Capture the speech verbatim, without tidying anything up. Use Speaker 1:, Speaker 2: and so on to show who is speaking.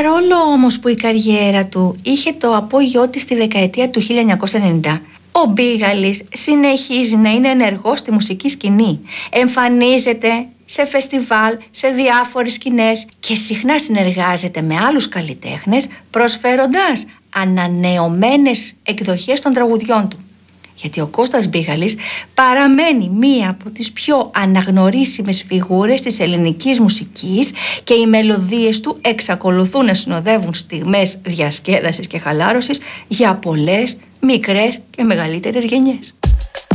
Speaker 1: Παρόλο όμως που η καριέρα του είχε το απόγειό της στη δεκαετία του χίλια εννιακόσια ενενήντα, ο Μπίγαλης συνεχίζει να είναι ενεργός στη μουσική σκηνή. Εμφανίζεται σε φεστιβάλ, σε διάφορες σκηνές και συχνά συνεργάζεται με άλλους καλλιτέχνες, προσφέροντας ανανεωμένες εκδοχές των τραγουδιών του. Γιατί ο Κώστας Μπίγαλης παραμένει μία από τις πιο αναγνωρίσιμες φιγούρες της ελληνικής μουσικής και οι μελωδίες του εξακολουθούν να συνοδεύουν στιγμές διασκέδασης και χαλάρωσης για πολλές μικρές και μεγαλύτερες γενιές.